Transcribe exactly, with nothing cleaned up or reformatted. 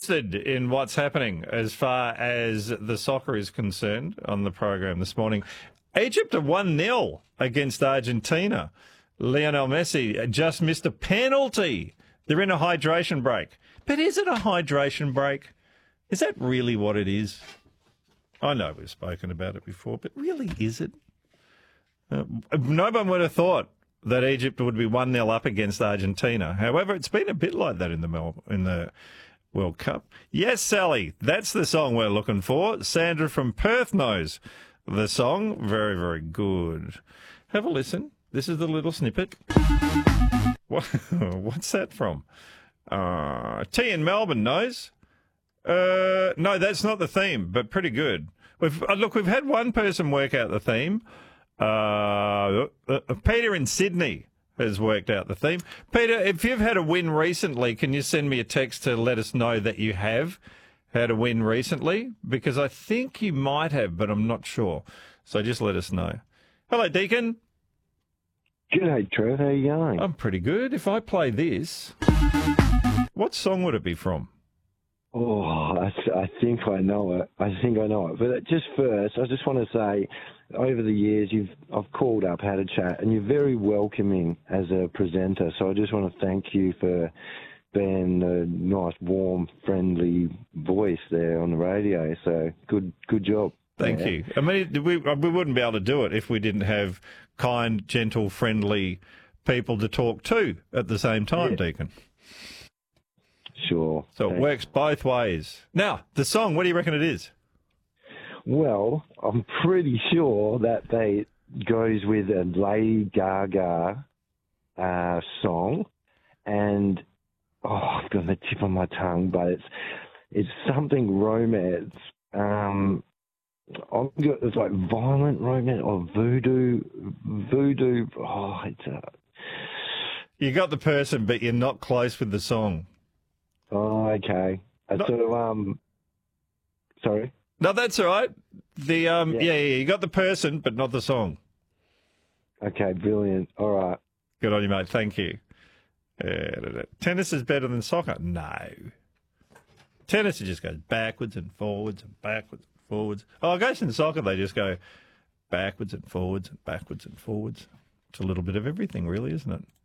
interested in what's happening as far as the soccer is concerned on the program this morning. Egypt are one nil against Argentina. Lionel Messi just missed a penalty. They're in a hydration break. But is it a hydration break? Is that really what it is? I know we've spoken about it before, but really, is it? Uh, no one would have thought that Egypt would be one nil up against Argentina. However, it's been a bit like that in the Mel- in the World Cup. Yes, Sally, that's the song we're looking for. Sandra from Perth knows the song. Very, very good. Have a listen. This is the little snippet. What, what's that from? Uh, T in Melbourne knows. Uh, no, that's not the theme, but pretty good. We've uh, look, we've had one person work out the theme. Uh, uh, Peter in Sydney has worked out the theme. Peter, if you've had a win recently, can you send me a text to let us know that you have had a win recently? Because I think you might have, but I'm not sure. So just let us know. Hello, Deacon. G'day, Trev. How you going? I'm pretty good. If I play this, what song would it be from? Oh, I, I think I know it. I think I know it. But just first, I just want to say, over the years, you've I've called up, had a chat, and you're very welcoming as a presenter. So I just want to thank you for being a nice, warm, friendly voice there on the radio. So good, good job. Thank yeah. you. I mean, we we wouldn't be able to do it if we didn't have kind, gentle, friendly people to talk to at the same time, yeah. Deacon. Sure. So Thanks. It works both ways. Now, the song, what do you reckon it is? Well, I'm pretty sure that they goes with a Lady Gaga uh, song, and oh, I've got the tip on my tongue, but it's it's something romance. Um, I'm got it's like violent romance or voodoo, voodoo. Oh, it's a. You got the person, but you're not close with the song. Oh, okay. I No. sort of um. Sorry. No, that's all right. The um, Yeah. yeah, yeah, you got the person, but not the song. Okay, brilliant. All right. Good on you, mate. Thank you. Uh, tennis is better than soccer? No. Tennis, it just goes backwards and forwards and backwards and forwards. Oh, I guess in soccer they just go backwards and forwards and backwards and forwards. It's a little bit of everything, really, isn't it?